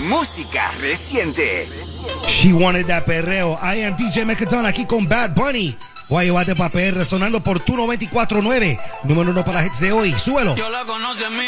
música reciente. She Wanted That Perreo. I am DJ Mecatón aquí con Bad Bunny. Voy a llevarte pa' PR sonando por tu 94.9. Número 1 para hits de hoy. Súbelo. Yo la conocí en mí.